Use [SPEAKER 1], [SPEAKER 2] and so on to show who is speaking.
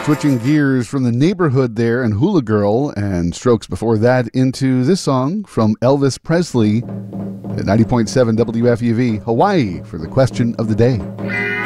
[SPEAKER 1] Switching gears from the Neighborhood there and Hula Girl and Strokes before that into this song from Elvis Presley at 90.7 WFUV, Hawaii, for the question of the day.